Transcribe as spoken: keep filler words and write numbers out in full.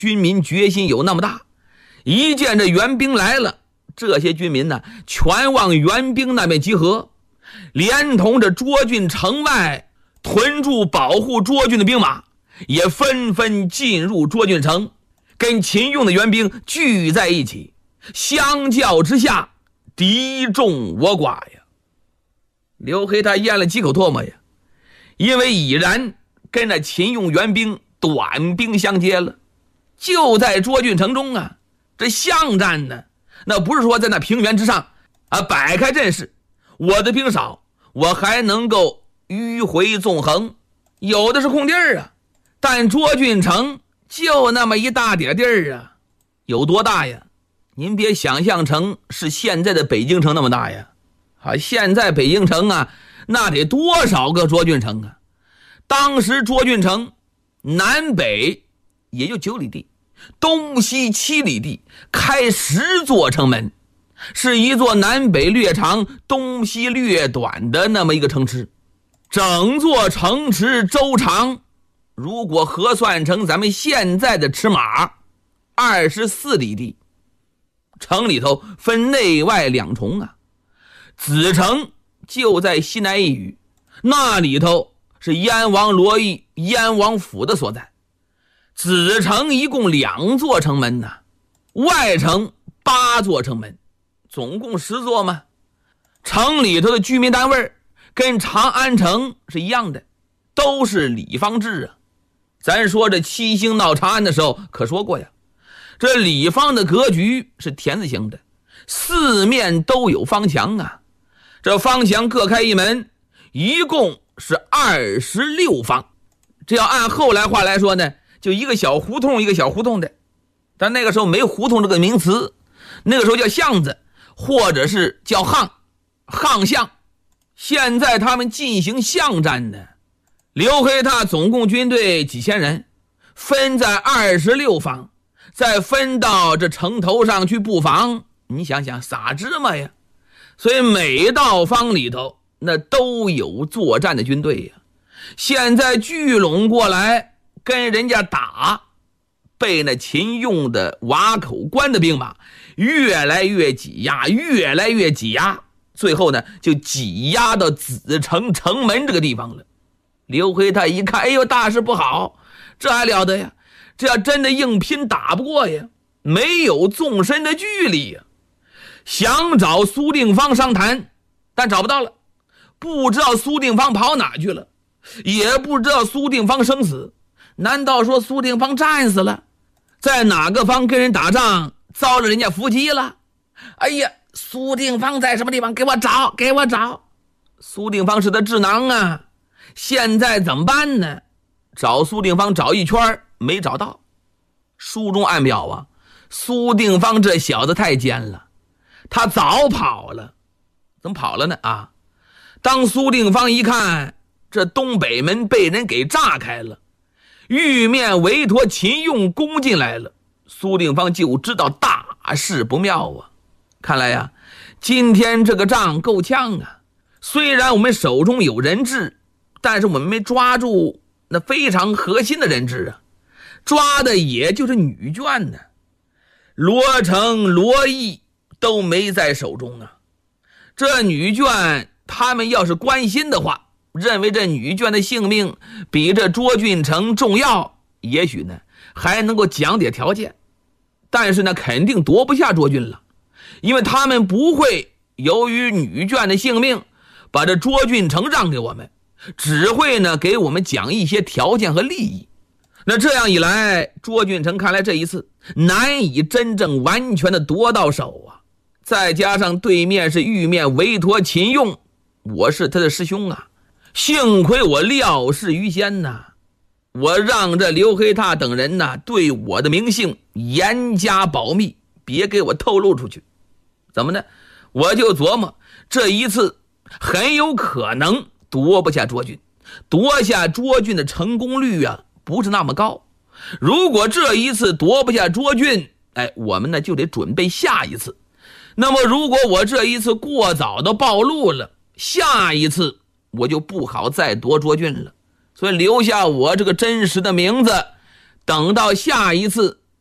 军民决心有那么大，一见这援兵来了，这些军民呢全往援兵那边集合，连同着涿郡城外屯驻保护涿郡的兵马也纷纷进入涿郡城，跟秦用的援兵聚在一起，相较之下敌众我寡呀。刘黑他咽了几口唾沫呀，因为已然跟那秦用援兵短兵相接了。就在涿郡城中啊，这巷战呢，那不是说在那平原之上啊摆开阵势，我的兵少，我还能够迂回纵横，有的是空地儿啊。但涿郡城就那么一大点地儿啊，有多大呀？您别想象成是现在的北京城那么大呀。啊，现在北京城啊，那得多少个涿郡城啊？当时涿郡城南北也就九里地，东西七里地，开十座城门，是一座南北略长东西略短的那么一个城池。整座城池周长如果核算成咱们现在的尺码，二十四里地。城里头分内外两重啊，子城就在西南一隅，那里头是燕王罗毅燕王府的所在。子城一共两座城门呢，外城八座城门，总共十座嘛。城里头的居民单位跟长安城是一样的，都是里坊制啊。咱说这七星闹长安的时候可说过呀，这里坊的格局是田字形的，四面都有方墙啊。这方墙各开一门，一共是二十六方。这要按后来话来说呢，就一个小胡同一个小胡同的。但那个时候没胡同这个名词，那个时候叫巷子，或者是叫巷巷巷。现在他们进行巷战呢，刘黑闼总共军队几千人，分在二十六方，再分到这城头上去布防，你想想撒芝麻呀。所以每道方里头那都有作战的军队呀。现在聚拢过来跟人家打，被那秦用的瓦口关的兵马越来越挤压，越来越挤压，最后呢就挤压到子城城门这个地方了。刘黑闼一看，哎呦，大事不好，这还了得呀，这要真的硬拼打不过呀，没有纵深的距离呀。想找苏定方商谈，但找不到了，不知道苏定方跑哪去了，也不知道苏定方生死。难道说苏定方战死了，在哪个方跟人打仗遭了人家伏击了？哎呀，苏定方在什么地方？给我找，给我找。苏定方是他智囊啊，现在怎么办呢？找苏定方找一圈没找到。书中暗表啊，苏定方这小子太奸了，他早跑了。怎么跑了呢？啊，当苏定方一看这东北门被人给炸开了，玉面委托秦用攻进来了，苏定方就知道大事不妙啊。看来呀，今天这个仗够呛啊。虽然我们手中有人质，但是我们没抓住那非常核心的人质啊，抓的也就是女眷呢。罗成、罗毅都没在手中啊。这女眷他们要是关心的话，认为这女眷的性命比这涿郡城重要，也许呢还能够讲点条件。但是呢肯定夺不下涿郡了，因为他们不会由于女眷的性命把这涿郡城让给我们，只会呢给我们讲一些条件和利益。那这样一来，涿郡城看来这一次难以真正完全的夺到手啊。再加上对面是玉面委托秦用，我是他的师兄啊，幸亏我料事于先呐，我让这刘黑闼等人呐对我的名姓严加保密，别给我透露出去。怎么呢？我就琢磨这一次很有可能夺不下涿郡，夺下涿郡的成功率啊不是那么高。如果这一次夺不下涿郡，哎，我们呢就得准备下一次。那么如果我这一次过早的暴露了，下一次我就不好再夺涿郡了。所以留下我这个真实的名字，等到下一次